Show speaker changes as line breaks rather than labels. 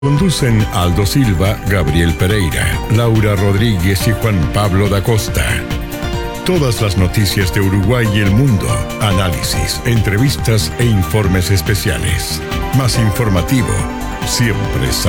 Conducen Aldo Silva, Gabriel Pereira, Laura Rodríguez y Juan Pablo da Costa. Todas las noticias de Uruguay y el mundo, análisis, entrevistas e informes especiales. Más informativo, siempre